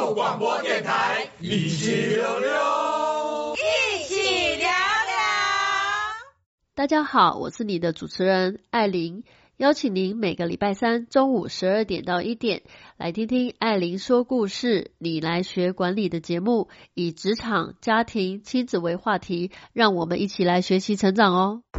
路广播电台，一起溜溜， 一起聊聊。 大家好，我是你的主持人艾琳，邀请您每个礼拜三中午12点到1点来听听艾琳说故事，你来学管理的节目，以职场、家庭、亲子为话题，让我们一起来学习成长哦。